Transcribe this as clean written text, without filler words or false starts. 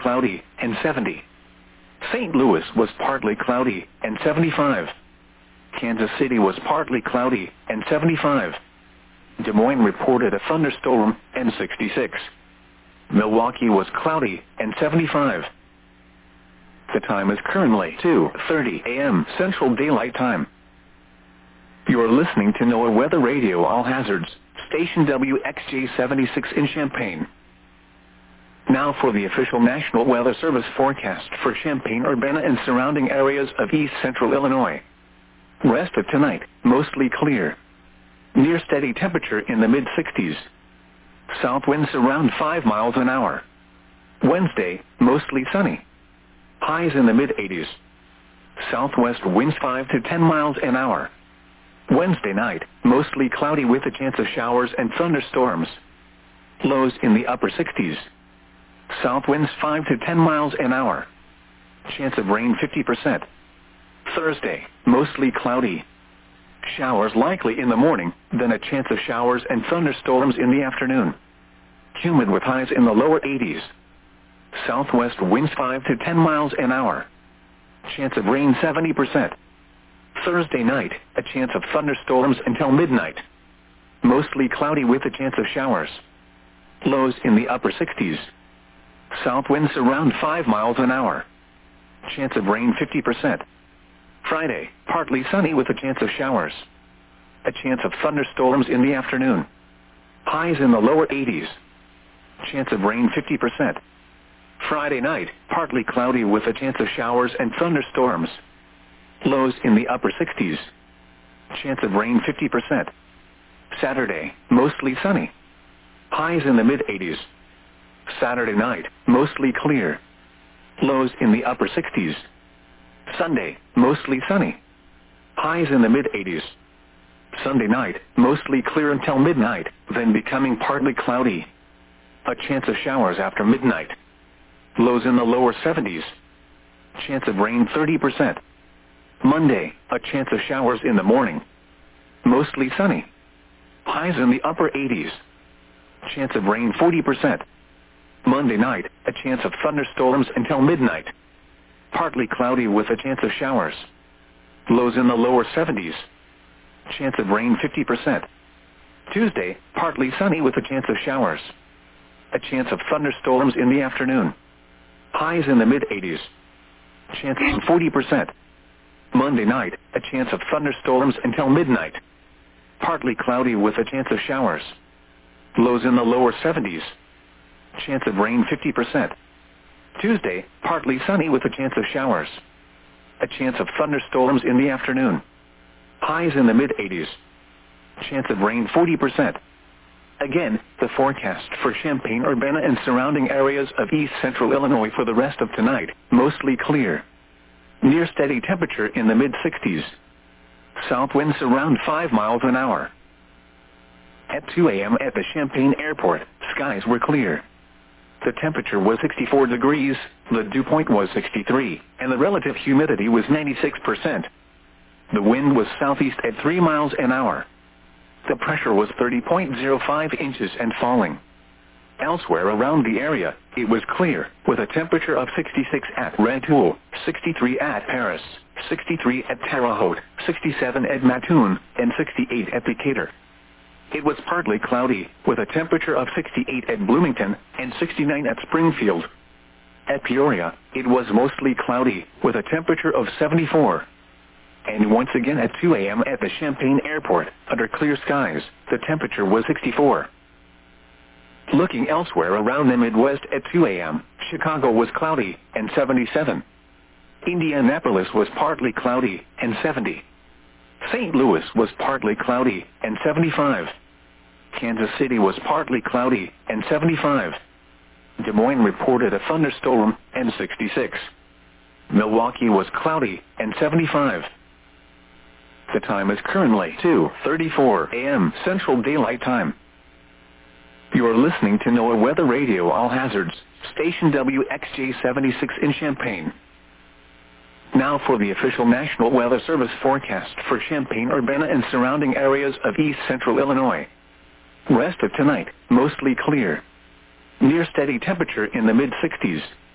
cloudy, and 70. St. Louis was partly cloudy, and 75. Kansas City was partly cloudy, and 75. Des Moines reported a thunderstorm, and 66. Milwaukee was cloudy, and 75. The time is currently 2:30 a.m. Central Daylight Time. You are listening to NOAA Weather Radio All Hazards, station WXJ-76 in Champaign. Now for the official National Weather Service forecast for Champaign-Urbana and surrounding areas of east central Illinois. Rest of tonight, mostly clear. Near steady temperature in the mid-60s. South winds around 5 miles an hour. Wednesday, mostly sunny. Highs in the mid-80s. Southwest winds 5 to 10 miles an hour. Wednesday night, mostly cloudy with a chance of showers and thunderstorms. Lows in the upper 60s. South winds 5 to 10 miles an hour. Chance of rain 50%. Thursday, mostly cloudy. Showers likely in the morning, then a chance of showers and thunderstorms in the afternoon. Humid with highs in the lower 80s. Southwest winds 5 to 10 miles an hour. Chance of rain 70%. Thursday night, a chance of thunderstorms until midnight. Mostly cloudy with a chance of showers. Lows in the upper 60s. South winds around 5 miles an hour. Chance of rain 50%. Friday, partly sunny with a chance of showers. A chance of thunderstorms in the afternoon. Highs in the lower 80s. Chance of rain 50%. Friday night, partly cloudy with a chance of showers and thunderstorms. Lows in the upper 60s. Chance of rain 50%. Saturday, mostly sunny. Highs in the mid-80s. Saturday night, mostly clear. Lows in the upper 60s. Sunday, mostly sunny. Highs in the mid-80s. Sunday night, mostly clear until midnight, then becoming partly cloudy. A chance of showers after midnight. Lows in the lower 70s. Chance of rain 30%. Monday, a chance of showers in the morning. Mostly sunny. Highs in the upper 80s. Chance of rain 40%. Monday night, a chance of thunderstorms until midnight. Partly cloudy with a chance of showers. Lows in the lower 70s. Chance of rain 50%. Tuesday, partly sunny with a chance of showers. A chance of thunderstorms in the afternoon. Highs in the mid-80s. Chance of 40%. Monday night, a chance of thunderstorms until midnight. Partly cloudy with a chance of showers. Lows in the lower 70s. Chance of rain 50%. Tuesday, partly sunny with a chance of showers. A chance of thunderstorms in the afternoon. Highs in the mid-80s. Chance of rain 40%. Again, the forecast for Champaign-Urbana and surrounding areas of east central Illinois for the rest of tonight, mostly clear. Near steady temperature in the mid-60s. South winds around 5 miles an hour. At 2 a.m. at the Champaign Airport, skies were clear. The temperature was 64 degrees, the dew point was 63, and the relative humidity was 96%. The wind was southeast at 3 miles an hour. The pressure was 30.05 inches and falling. Elsewhere around the area, it was clear, with a temperature of 66 at Rantoul, 63 at Paris, 63 at Terre Haute, 67 at Mattoon, and 68 at Decatur. It was partly cloudy, with a temperature of 68 at Bloomington and 69 at Springfield. At Peoria, it was mostly cloudy, with a temperature of 74. And once again at 2 a.m. at the Champaign Airport, under clear skies, the temperature was 64. Looking elsewhere around the Midwest at 2 a.m., Chicago was cloudy, and 77. Indianapolis was partly cloudy, and 70. St. Louis was partly cloudy, and 75. Kansas City was partly cloudy, and 75. Des Moines reported a thunderstorm, and 66. Milwaukee was cloudy, and 75. The time is currently 2:34 a.m. Central Daylight Time. You are listening to NOAA Weather Radio All Hazards, station WXJ-76 in Champaign. Now for the official National Weather Service forecast for Champaign-Urbana and surrounding areas of east central Illinois. Rest of tonight, mostly clear. Near steady temperature in the mid-60s.